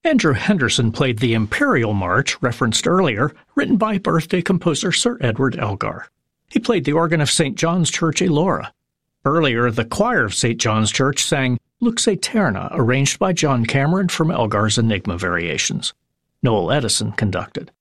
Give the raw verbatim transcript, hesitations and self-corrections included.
Andrew Henderson played the Imperial March, referenced earlier, written by birthday composer Sir Edward Elgar. He played the organ of Saint John's Church, Elora. Earlier, the choir of Saint John's Church sang Lux Aeterna, arranged by John Cameron from Elgar's Enigma Variations. Noel Edison conducted.